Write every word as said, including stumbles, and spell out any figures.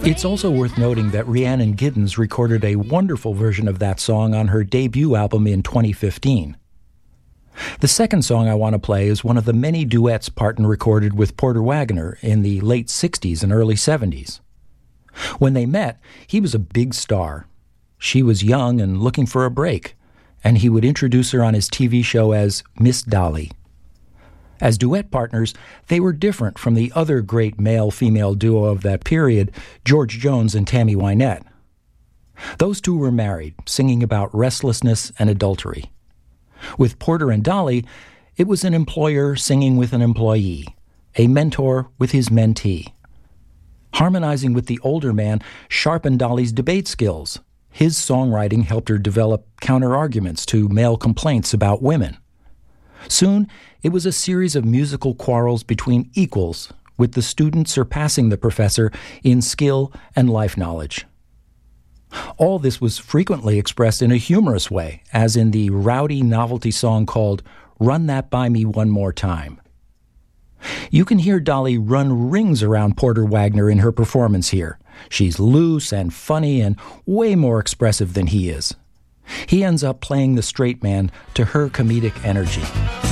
It's also worth noting that Rhiannon Giddens recorded a wonderful version of that song on her debut album in twenty fifteen. The second song I want to play is one of the many duets Parton recorded with Porter Wagoner in the late sixties and early seventies. When they met, he was a big star. She was young and looking for a break, and he would introduce her on his T V show as Miss Dolly. As duet partners, they were different from the other great male-female duo of that period, George Jones and Tammy Wynette. Those two were married, singing about restlessness and adultery. With Porter and Dolly, it was an employer singing with an employee, a mentor with his mentee. Harmonizing with the older man sharpened Dolly's debate skills. His songwriting helped her develop counter-arguments to male complaints about women. Soon, it was a series of musical quarrels between equals, with the student surpassing the professor in skill and life knowledge. All this was frequently expressed in a humorous way, as in the rowdy novelty song called Run That By Me One More Time. You can hear Dolly run rings around Porter Wagoner in her performance here. She's loose and funny and way more expressive than he is. He ends up playing the straight man to her comedic energy.